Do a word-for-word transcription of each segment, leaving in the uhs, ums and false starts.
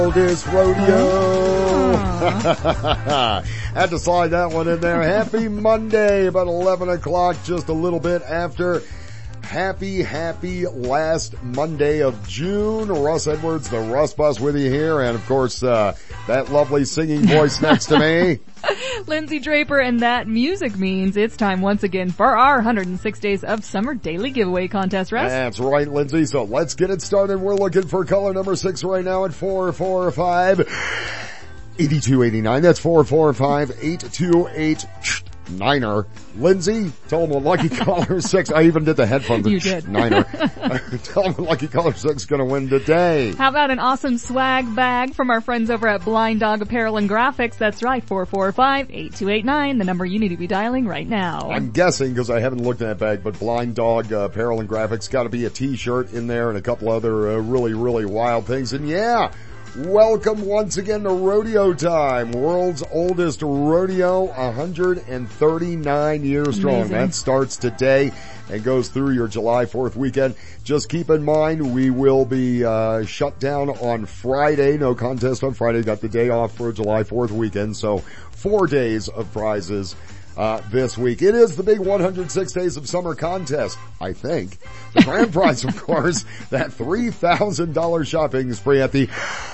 Oldest rodeo. Had to slide that one in there. Happy Monday, about eleven o'clock, just a little bit after. Happy, happy last Monday of June. Russ Edwards, the Russ Bus with you here. And of course, uh, that lovely singing voice next to me. Lindsay Draper, and that music means it's time once again for our one hundred six Days of Summer Daily Giveaway Contest, Russ. That's right, Lindsay. So let's get it started. We're looking for color number six right now at four four five, eight two eight nine. That's four four five, eight two eight niner. Lindsay, tell them what lucky color six. I even did the headphones. You did. Niner. Tell them what lucky color six is going to win today. How about an awesome swag bag from our friends over at Blind Dog Apparel and Graphics? That's right, four four five, eight two eight nine, the number you need to be dialing right now. I'm guessing, because I haven't looked at that bag, but Blind Dog uh, Apparel and Graphics, got to be a t-shirt in there and a couple other uh, really, really wild things. And yeah, welcome once again to Rodeo Time, world's oldest rodeo, one hundred thirty-nine years strong. Amazing. That starts today and goes through your July fourth weekend. Just keep in mind, we will be uh shut down on Friday. No contest on Friday. Got the day off for July fourth weekend, so four days of prizes Uh, this week. It is the big one hundred six Days of Summer contest, I think. The grand prize, of course, that three thousand dollars shopping spree at the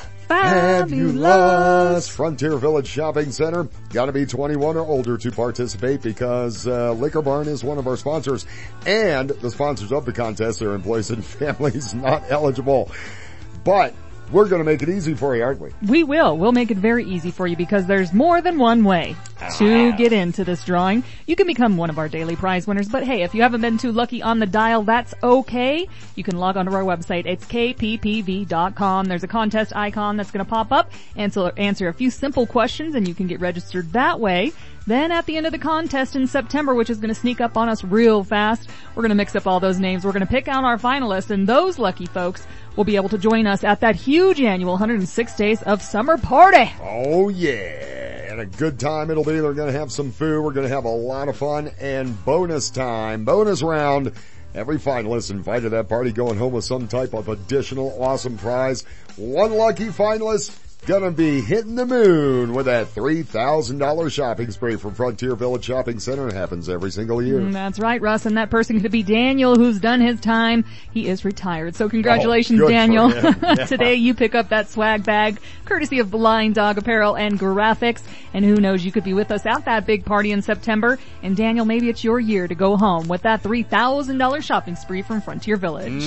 Fabulous Frontier Village Shopping Center. Gotta be twenty-one or older to participate, because uh, Liquor Barn is one of our sponsors, and the sponsors of the contest are employees and families not eligible. But we're going to make it easy for you, aren't we? We will. We'll make it very easy for you, because there's more than one way to get into this drawing. You can become one of our daily prize winners, but hey, if you haven't been too lucky on the dial, that's okay. You can log onto our website. It's k p p v dot com. There's a contest icon that's going to pop up, answer, answer a few simple questions, and you can get registered that way. Then at the end of the contest in September, which is going to sneak up on us real fast, we're going to mix up all those names. We're going to pick out our finalists, and those lucky folks will be able to join us at that huge annual one hundred six Days of Summer party. Oh yeah, and a good time it'll be. They're going to have some food. We're going to have a lot of fun, and bonus time, bonus round. Every finalist invited to that party going home with some type of additional awesome prize. One lucky finalist gonna be hitting the moon with that three thousand dollars shopping spree from Frontier Village Shopping Center. It happens every single year. Mm, that's right, Russ, and that person could be Daniel, who's done his time. He is retired. So congratulations, oh, Daniel. Yeah. Today you pick up that swag bag, courtesy of Blind Dog Apparel and Graphics. And who knows, you could be with us at that big party in September. And Daniel, maybe it's your year to go home with that three thousand dollars shopping spree from Frontier Village.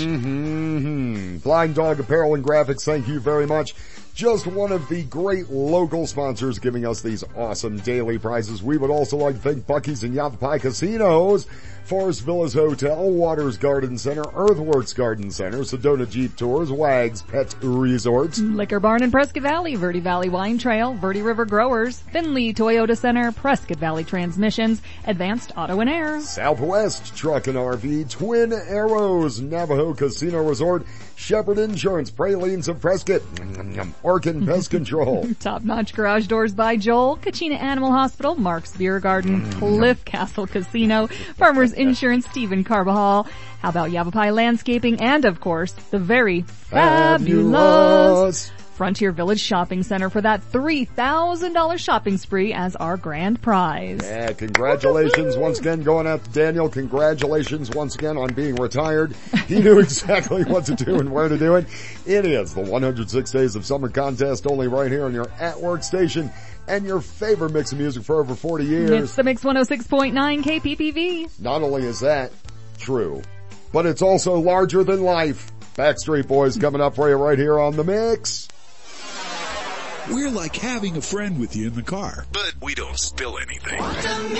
Mm-hmm. Blind Dog Apparel and Graphics, thank you very much. Just one of the great local sponsors giving us these awesome daily prizes. We would also like to thank Buc-ee's and Yavapai Casinos, Forest Villas Hotel, Waters Garden Center, Earthworks Garden Center, Sedona Jeep Tours, Wags Pet Resort, Liquor Barn in Prescott Valley, Verde Valley Wine Trail, Verde River Growers, Finley Toyota Center, Prescott Valley Transmissions, Advanced Auto and Air, Southwest Truck and R V, Twin Arrows, Navajo Casino Resort, Shepherd Insurance, Pralines of Prescott, Orkin Pest Control, Top Notch Garage Doors by Joel, Kachina Animal Hospital, Mark's Beer Garden, Cliff Castle Casino, Farmers Insurance, Stephen Carbajal. How about Yavapai Landscaping, and of course, the very fabulous, fabulous Frontier Village Shopping Center for that three thousand dollars shopping spree as our grand prize. Yeah, congratulations once again going out to Daniel. Congratulations once again on being retired. He knew exactly what to do and where to do it. It is the one hundred six Days of Summer contest, only right here on your at-work station and your favorite mix of music for over forty years. It's the Mix one oh six point nine K P P V. Not only is that true, but it's also larger than life. Backstreet Boys coming up for you right here on The Mix. We're like having a friend with you in the car, but we don't spill anything.